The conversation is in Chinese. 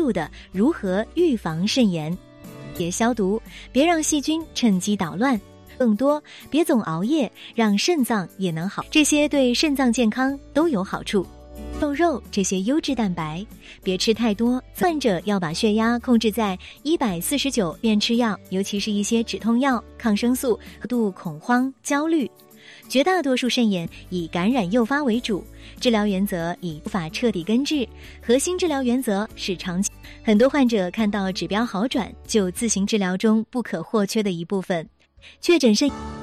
注的如何预防肾炎。别消毒，别让细菌趁机捣乱。更多，别总熬夜，让肾脏也能好，这些对肾脏健康都有好处。肉这些优质蛋白，别吃太多。患者要把血压控制在149，便吃药，尤其是一些止痛药、抗生素，过度恐慌、焦虑。绝大多数肾炎以感染诱发为主，治疗原则已无法彻底根治，核心治疗原则是长期。很多患者看到指标好转，就自行治疗中不可或缺的一部分。确诊肾